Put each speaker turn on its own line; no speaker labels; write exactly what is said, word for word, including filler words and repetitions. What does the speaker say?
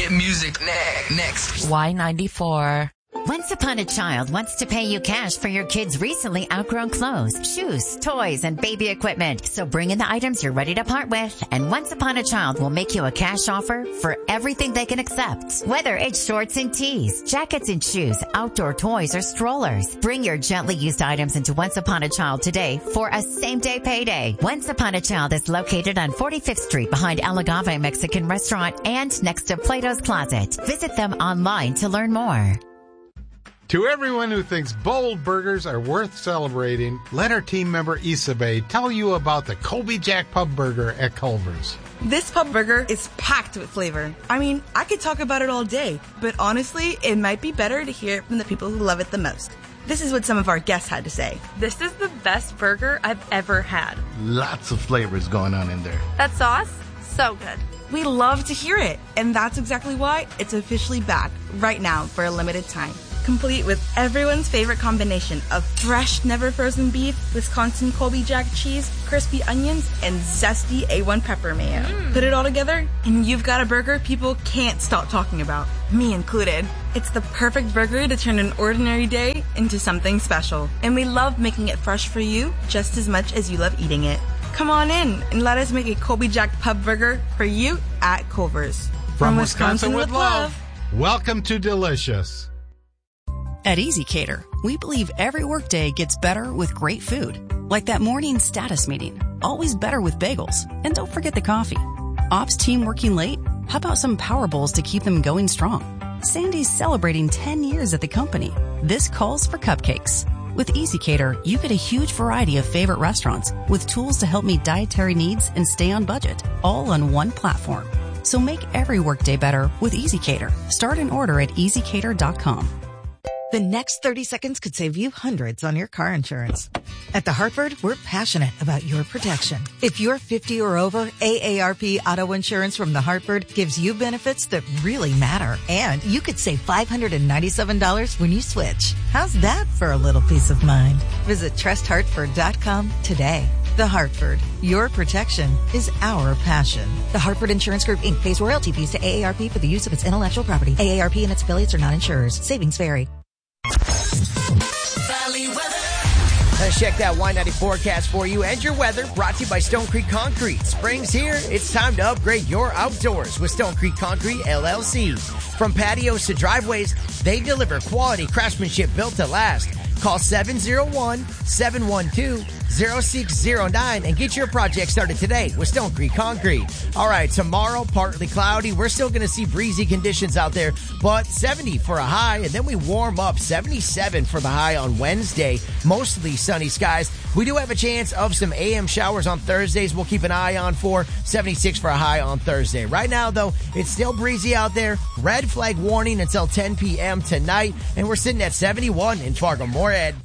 Hit music ne- next.
Y ninety-four.
Once Upon a Child wants to pay you cash for your kids' recently outgrown clothes, shoes, toys, and baby equipment. So bring in the items you're ready to part with, and Once Upon a Child will make you a cash offer for everything they can accept. Whether it's shorts and tees, jackets and shoes, outdoor toys, or strollers, bring your gently used items into Once Upon a Child today for a same-day payday. Once Upon a Child is located on forty-fifth Street behind El Agave Mexican Restaurant and next to Plato's Closet. Visit them online to learn more.
To everyone who thinks bold burgers are worth celebrating, let our team member Isabel tell you about the Colby Jack Pub Burger at Culver's.
This pub burger is packed with flavor. I mean, I could talk about it all day, but honestly, it might be better to hear it from the people who love it the most. This is what some of our guests had to say.
This is the best burger I've ever had.
Lots of flavors going on in there.
That sauce, so good.
We love to hear it, and that's exactly why it's officially back right now for a limited time. Complete with everyone's favorite combination of fresh, never frozen beef, Wisconsin Colby Jack cheese, crispy onions, and zesty A one pepper mayo. Mm. Put it all together, and you've got a burger people can't stop talking about, me included. It's the perfect burger to turn an ordinary day into something special. And we love making it fresh for you just as much as you love eating it. Come on in and let us make a Colby Jack Pub Burger for you at Culver's.
From, From Wisconsin, Wisconsin with love, welcome to Delicious.
At Easy Cater, we believe every workday gets better with great food. Like that morning status meeting, always better with bagels. And don't forget the coffee. Ops team working late? How about some Power Bowls to keep them going strong? Sandy's celebrating ten years at the company. This calls for cupcakes. With Easy Cater, you get a huge variety of favorite restaurants with tools to help meet dietary needs and stay on budget, all on one platform. So make every workday better with Easy Cater. Start an order at easy cater dot com.
The next thirty seconds could save you hundreds on your car insurance. At The Hartford, we're passionate about your protection. If you're fifty or over, A A R P Auto Insurance from The Hartford gives you benefits that really matter. And you could save five hundred ninety-seven dollars when you switch. How's that for a little peace of mind? Visit trust hartford dot com today. The Hartford, your protection is our passion. The Hartford Insurance Group, Incorporated pays royalty fees to A A R P for the use of its intellectual property. A A R P and its affiliates are not insurers. Savings vary.
Valley weather. Let's check that Y ninety forecast for you and your weather, brought to you by Stone Creek Concrete. Spring's here. It's time to upgrade your outdoors with Stone Creek Concrete, L L C. From patios to driveways, they deliver quality craftsmanship built to last. Call seven oh one, seven one two, oh six oh nine and get your project started today with Stone Creek Concrete. All right, tomorrow, partly cloudy. We're still going to see breezy conditions out there, but seventy for a high, and then we warm up, seventy-seven for the high on Wednesday. Mostly sunny skies. We do have a chance of some A M showers on Thursdays. We'll keep an eye on for seventy-six for a high on Thursday. Right now, though, it's still breezy out there. Red flag warning until ten p.m. tonight, and we're sitting at seventy-one in Fargo. Moorhead.